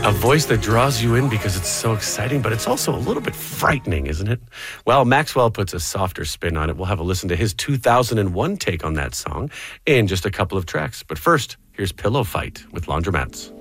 A voice that draws you in because it's so exciting, but it's also a little bit frightening, isn't it? Well, Maxwell puts a softer spin on it. We'll have a listen to his 2001 take on that song in just a couple of tracks. But first, here's Pillow Fight with Laundromats.